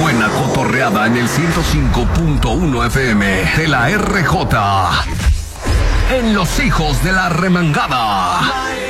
buena cotorreada en el 105.1 FM de la RJ. En Los Hijos de la Remangada.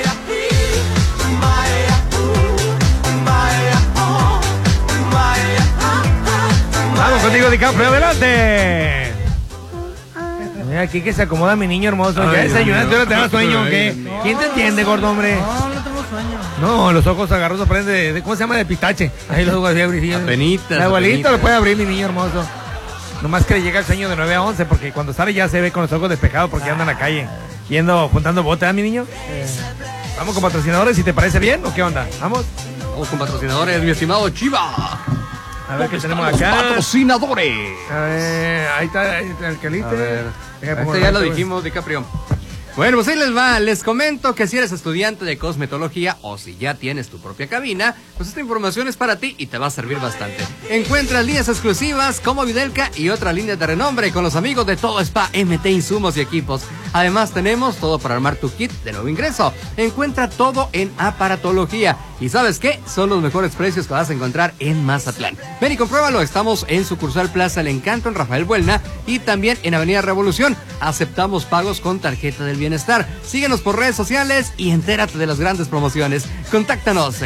Vamos contigo, DiCaprio, adelante. Mira aquí que se acomoda mi niño hermoso. Ya desayunaste, ahora te da sueño, ¿qué? ¿Quién te entiende, gordo, hombre? No tengo sueño. No, los ojos agarrosos prende de ¿cómo se llama? De pistache. Ahí los ojos así abrir. Apenitas. La abuelita lo puede abrir, mi niño hermoso. Nomás que le llega el sueño de 9 a 11, porque cuando sale ya se ve con los ojos despejados porque anda en la calle. Yendo, juntando botes, ¿eh, mi niño? Vamos con patrocinadores, si te parece bien, ¿o qué onda? ¿Vamos? Vamos con patrocinadores, mi estimado Chiva. A ver qué tenemos acá. Patrocinadores. A ver, ahí está el calite. A ver, este ya lo dijimos, DiCaprio. Bueno, pues ahí les va, les comento que si eres estudiante de cosmetología o si ya tienes tu propia cabina, pues esta información es para ti y te va a servir bastante. Encuentras líneas exclusivas como Videlka y otras líneas de renombre con los amigos de Todo Spa, MT Insumos y Equipos. Además tenemos todo para armar tu kit de nuevo ingreso. Encuentra todo en aparatología. ¿Y sabes qué? Son los mejores precios que vas a encontrar en Mazatlán. Ven y compruébalo, estamos en sucursal Plaza El Encanto en Rafael Buelna y también en Avenida Revolución. Aceptamos pagos con tarjeta del bienestar. Síguenos por redes sociales y entérate de las grandes promociones. Contáctanos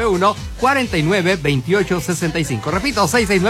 6691-492865. Repito,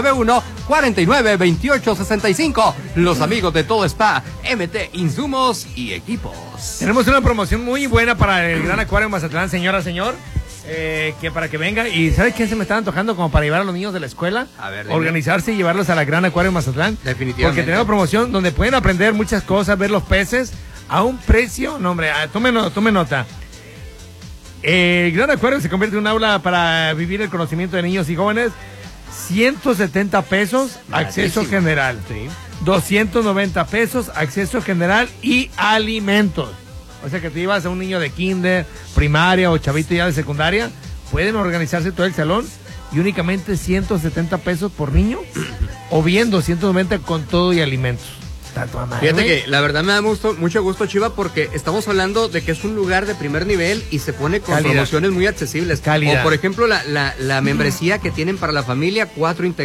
6691-492865. Los amigos de Todo Spa, MT Insumos y Equipos. Tenemos una promoción muy buena para el Gran Acuario Mazatlán, señora, señor. Que para que venga, y ¿sabes qué se me está antojando como para llevar a los niños de la escuela? A ver, organizarse y llevarlos a la Gran Acuario Mazatlán. Definitivamente. Porque tenemos promoción donde pueden aprender muchas cosas, ver los peces a un precio, no hombre, tome nota. El Gran Acuario se convierte en un aula para vivir el conocimiento de niños y jóvenes. 170 pesos, acceso general. Sí. 290 pesos, acceso general y alimentos. O sea que tú ibas a un niño de kinder, primaria o chavito ya de secundaria, pueden organizarse todo el salón y únicamente 170 pesos por niño o bien 290 con todo y alimentos. Fíjate que la verdad me da mucho gusto, Chiva, porque estamos hablando de que es un lugar de primer nivel y se pone con promociones muy accesibles. Calidad. O por ejemplo la membresía que tienen para la familia, 4 integrantes.